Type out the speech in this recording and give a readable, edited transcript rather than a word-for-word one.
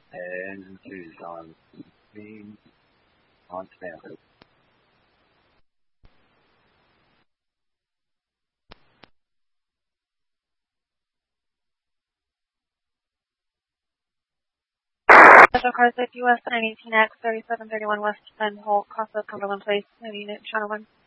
And who's on screen? On stand. Special Cars at US 918X 3731 West Bend Holt, Crossroads, Cumberland Place, Unit Channel 1.